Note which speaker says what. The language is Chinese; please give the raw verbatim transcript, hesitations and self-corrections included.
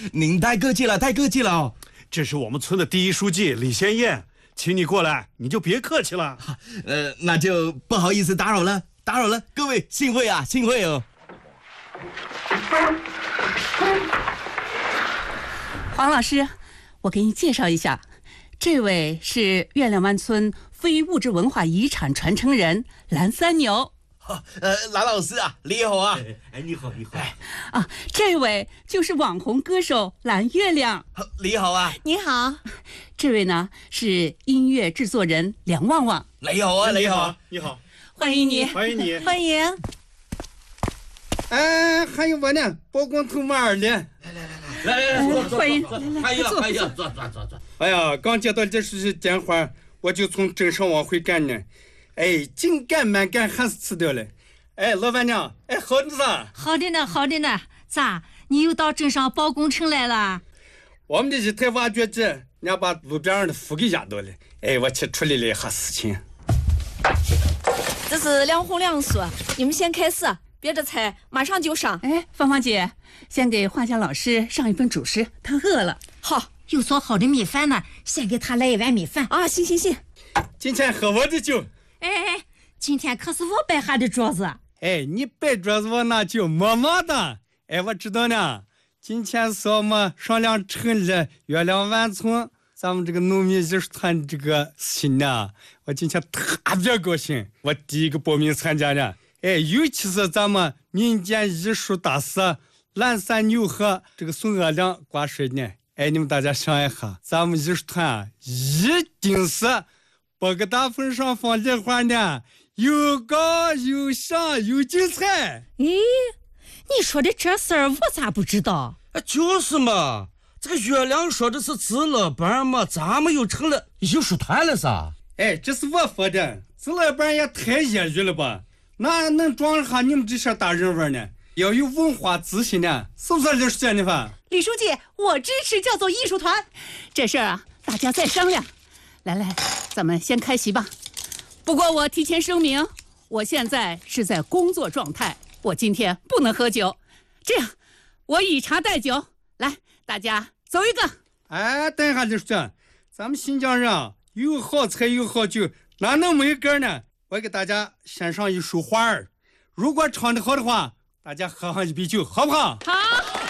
Speaker 1: 您太客气了，太客气了哦。
Speaker 2: 这是我们村的第一书记李先燕，请你过来，你就别客气了。
Speaker 1: 呃，那就不好意思打扰了，打扰了，各位幸会啊，幸会哦。
Speaker 3: 黄老师，我给你介绍一下，这位是月亮湾村非物质文化遗产传承人蓝三牛。
Speaker 1: 呃，蓝老师啊，你好啊！
Speaker 4: 哎，你好，你好。
Speaker 3: 啊，这位就是网红歌手蓝月亮。
Speaker 1: 你好啊！
Speaker 5: 你好。
Speaker 3: 这位呢是音乐制作人梁旺旺。
Speaker 1: 你好啊，你好，
Speaker 2: 你好，
Speaker 3: 欢迎你，
Speaker 2: 欢迎你，
Speaker 5: 欢迎。
Speaker 6: 哎，还有我呢，包工头马二连。
Speaker 4: 来来来来来来，
Speaker 3: 欢迎，
Speaker 4: 欢迎欢迎，坐坐坐坐。
Speaker 6: 哎呀，刚接到这是电话，我就从镇上往回赶呢。哎，紧赶慢赶还是迟到了。哎，老板娘，哎，好的呢。
Speaker 5: 好的呢，好的呢。咋？你又到镇上包工程来了？
Speaker 6: 我们的一台挖掘机，人家把路边上的树给压倒了。哎，我去处理了一下事情。
Speaker 5: 这是两荤两素，你们先开始，别的菜马上就上。
Speaker 3: 哎，芳芳姐，先给画家老师上一份主食，他饿了。
Speaker 5: 好，
Speaker 7: 有做好的米饭呢，先给他来一碗米饭
Speaker 5: 啊！行行行。
Speaker 6: 今天喝我的酒。
Speaker 7: 哎哎，今天可是我摆下的桌子。
Speaker 6: 哎，你摆桌子我拿酒，么么的。哎，我知道呢。今天是我们上梁成立月亮湾村咱们这个农民艺术团这个事情呢，我今天特别高兴，我第一个报名参加呢。哎，尤其是咱们民间艺术大师蓝三牛和这个宋岳良挂帅呢。哎，你们大家想一下，咱们艺术团啊，一定是把个大风上放莲花呢，又高又响又精彩。
Speaker 7: 咦，你说的这事儿我咋不知道？
Speaker 4: 就是嘛，这个月亮说的是自乐班嘛，咱们又成了艺术团了噻。
Speaker 6: 哎，这是我说的，自乐班也太业余了吧？哪能装下你们这些大人物呢？要有文化自信呢，是不是李书记你说？
Speaker 3: 李书记，我支持叫做艺术团。这事儿啊，大家再商量。来来，咱们先开席吧。不过我提前声明，我现在是在工作状态，我今天不能喝酒。这样，我以茶代酒，来，大家走一个。
Speaker 6: 哎，等一下，李书记，咱们新疆人啊，有好菜有好酒，哪能没个呢？我给大家献上一束花儿，如果唱得好的话，大家喝上一杯酒，好不好？
Speaker 3: 好。